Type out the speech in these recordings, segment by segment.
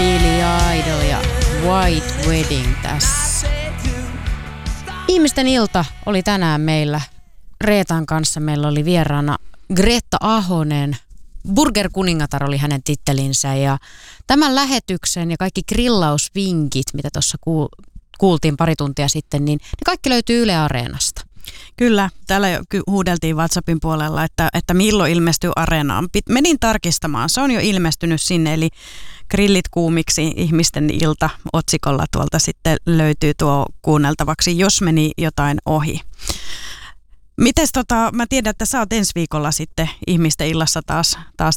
Billy Idol ja White Wedding tässä. Ihmisten ilta oli tänään meillä. Reetan kanssa meillä oli vieraana Greta Ahonen. Burger Kuningatar oli hänen tittelinsä ja tämän lähetyksen ja kaikki grillausvinkit, mitä tuossa kuultiin pari tuntia sitten, niin ne kaikki löytyy Yle Areenasta. Kyllä, täällä jo huudeltiin WhatsAppin puolella, että milloin ilmestyy Areenaan. Menin tarkistamaan, se on jo ilmestynyt sinne, eli Grillit kuumiksi ihmisten ilta otsikolla tuolta sitten löytyy tuo kuunneltavaksi, jos meni jotain ohi. Mites mä tiedän, että sä oot ensi viikolla sitten ihmisten illassa taas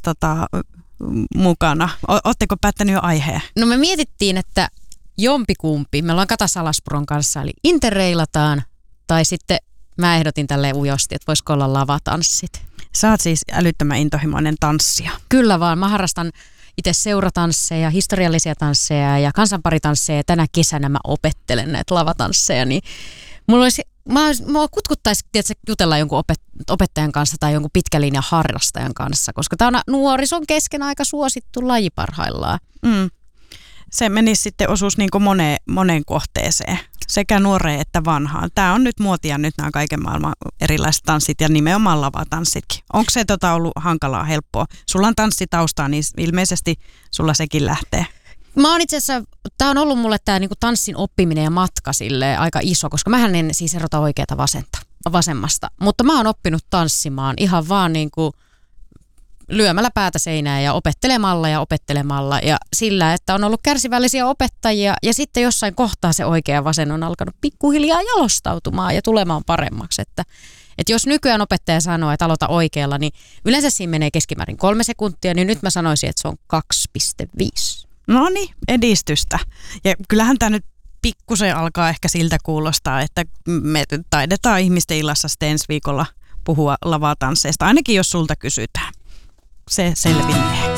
mukana. Ootteko päättänyt jo aiheen? No me mietittiin, että jompikumpi, me ollaan Kata Salaspuron kanssa, eli interreilataan, tai sitten mä ehdotin tälleen ujosti, että voisiko olla lavatanssit. Sä oot siis älyttömän intohimoinen tanssija. Kyllä vaan, mä harrastan itse seuratansseja, historiallisia tansseja ja kansanparitansseja. Tänä kesänä mä opettelen näitä lavatansseja, niin mua kutkuttaisi jutella jonkun opettajan kanssa tai jonkun pitkälinjan harrastajan kanssa, koska tämä on nuorison kesken aika suosittu laji parhaillaan. Se menisi sitten osuus niin kuin moneen kohteeseen, sekä nuoreen että vanhaan. Tämä on nyt muotia nyt nämä kaiken maailman erilaiset tanssit ja nimenomaan lavatanssitkin. Onko se ollut hankalaa, helppoa? Sulla on tanssitaustaa, niin ilmeisesti sulla sekin lähtee. Mä oon itse asiassa, tää on ollut mulle tää niinku tanssin oppiminen ja matka silleen aika iso, koska mähän en siis erota oikeata vasemmasta. Mutta mä oon oppinut tanssimaan ihan vaan niinku lyömällä päätä seinään ja opettelemalla ja sillä, että on ollut kärsivällisiä opettajia ja sitten jossain kohtaa se oikea vasen on alkanut pikkuhiljaa jalostautumaan ja tulemaan paremmaksi. Että jos nykyään opettaja sanoo, että aloita oikealla, niin yleensä siinä menee keskimäärin 3 sekuntia, niin nyt mä sanoisin, että se on 2,5. No niin, edistystä. Ja kyllähän tämä nyt pikkusen alkaa ehkä siltä kuulostaa, että me taidetaan ihmisten illassa sitten ensi viikolla puhua lavatansseista, ainakin jos sulta kysytään. Se selvinee.